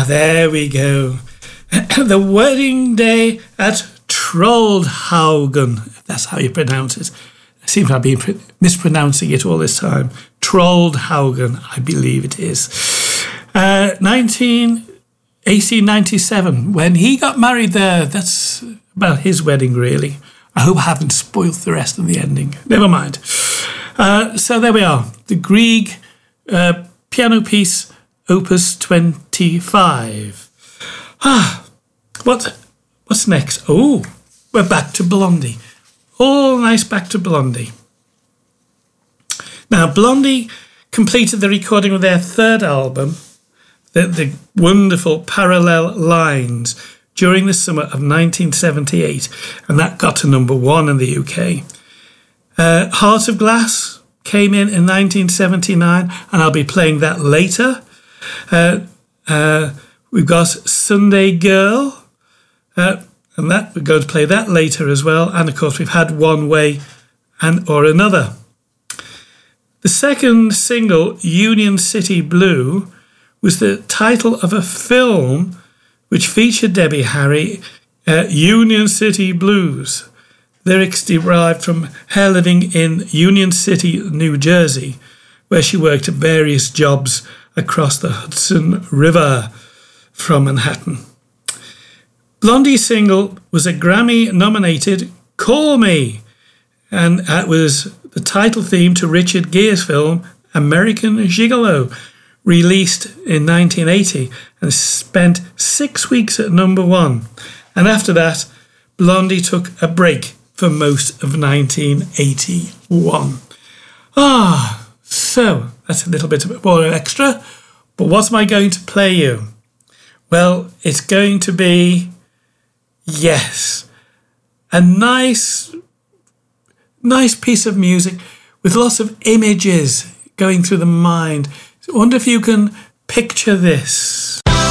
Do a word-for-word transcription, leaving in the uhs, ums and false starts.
there we go. The wedding day at Troldhaugen, if that's how you pronounce it. I seem to have been mispronouncing it all this time. Troldhaugen, I believe it is. Uh, nineteen, eighteen ninety-seven, when he got married there. That's about his wedding, really. I hope I haven't spoiled the rest of the ending. Never mind. Uh, so there we are. The Grieg uh, piano piece, Opus twenty-five. Ah, what, what's next? Oh, we're back to Blondie. All nice back to Blondie. Now, Blondie completed the recording of their third album, the, the wonderful Parallel Lines, during the summer of nineteen seventy-eight, and that got to number one in the U K. Uh, Heart of Glass came in in nineteen seventy-nine, and I'll be playing that later. Uh, uh, we've got Sunday Girl, uh, and that we're going to play that later as well. And of course, we've had One Way and or Another. The second single, Union City Blue, was the title of a film which featured Debbie Harry, uh, Union City Blues. Lyrics derived from her living in Union City, New Jersey, where she worked at various jobs across the Hudson River from Manhattan. Blondie's single was a Grammy-nominated Call Me, and that was the title theme to Richard Gere's film American Gigolo, released in nineteen eighty and spent six weeks at number one. And after that, Blondie took a break for most of nineteen eighty-one. Ah, so that's a little bit more extra. But what am I going to play you? Well, it's going to be, yes, a nice, nice piece of music with lots of images going through the mind. I wonder if you can picture this.